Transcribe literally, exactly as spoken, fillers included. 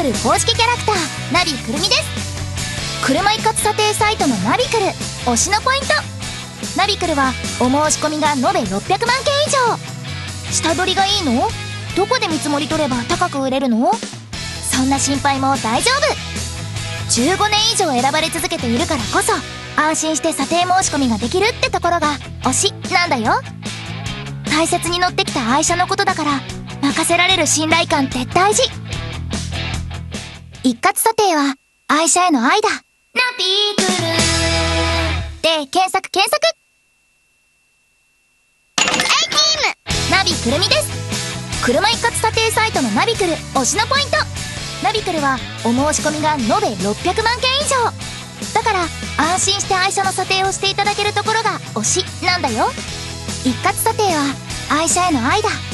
クル公式キャラクターナビくるみです。車一括査定サイトのナビクル推しのポイント。ナビクルはお申し込みが延べろっぴゃくまんけん以上。下取りがいいの？どこで見積もり取れば高く売れるの？そんな心配も大丈夫。じゅうごねん以上選ばれ続けているからこそ安心して査定申し込みができるってところが推しなんだよ。大切に乗ってきた愛車のことだから任せられる信頼感って大事。一括査定は愛車への愛だ。ナビクルで検索検索。ナビくるみです。車一括査定サイトのナビクル推しのポイント。ナビクルはお申し込みが延べろっぴゃくまんけん以上だから安心して愛車の査定をしていただけるところが推しなんだよ。一括査定は愛車への愛だ。